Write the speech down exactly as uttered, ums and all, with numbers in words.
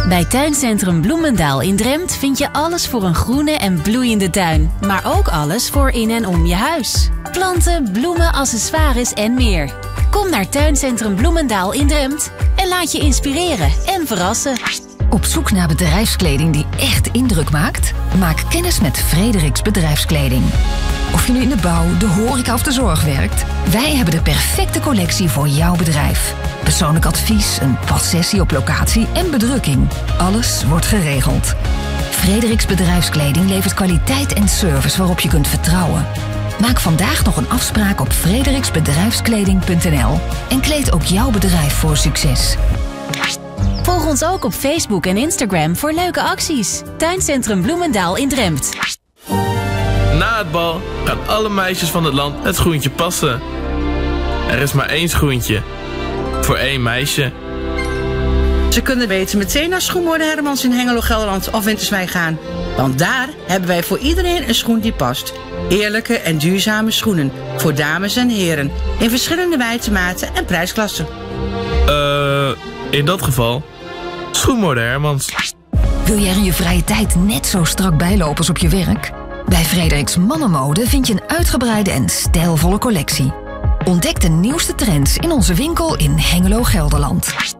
Bij Tuincentrum Bloemendaal in Drempt vind je alles voor een groene en bloeiende tuin. Maar ook alles voor in en om je huis. Planten, bloemen, accessoires en meer. Kom naar Tuincentrum Bloemendaal in Drempt en laat je inspireren en verrassen. Op zoek naar bedrijfskleding die echt indruk maakt? Maak kennis met Frederiks Bedrijfskleding. Of je nu in de bouw, de horeca of de zorg werkt, wij hebben de perfecte collectie voor jouw bedrijf. Persoonlijk advies, een passessie op locatie en bedrukking. Alles wordt geregeld. Frederiks Bedrijfskleding levert kwaliteit en service waarop je kunt vertrouwen. Maak vandaag nog een afspraak op frederiksbedrijfskleding punt n l en kleed ook jouw bedrijf voor succes. Volg ons ook op Facebook en Instagram voor leuke acties. Tuincentrum Bloemendaal in Drempt. Na het bal gaan alle meisjes van het land het schoentje passen. Er is maar één schoentje. Voor één meisje. Ze kunnen beter meteen naar Schoenmoorde Hermans in Hengelo, Gelderland of Winterswijk gaan. Want daar hebben wij voor iedereen een schoen die past. Eerlijke en duurzame schoenen. Voor dames en heren. In verschillende wijtematen en prijsklassen. Eh, uh, in dat geval... Schoenmoorde Hermans. Wil jij er in je vrije tijd net zo strak bijlopen als op je werk? Bij Frederiks Mannenmode vind je een uitgebreide en stijlvolle collectie. Ontdek de nieuwste trends in onze winkel in Hengelo, Gelderland.